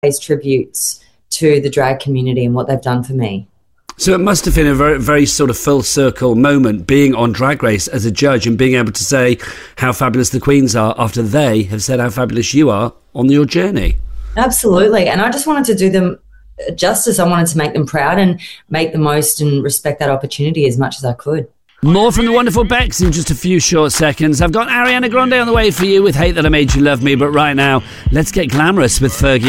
pays tributes to the drag community and what they've done for me. So it must have been a very, very sort of full circle moment being on Drag Race as a judge and being able to say how fabulous the queens are after they have said how fabulous you are on your journey. Absolutely. And I just wanted to do them justice. I wanted to make them proud and make the most and respect that opportunity as much as I could. More from the wonderful Bex in just a few short seconds. I've got Ariana Grande on the way for you with Hate That I Made You Love Me, but right now, let's get glamorous with Fergie.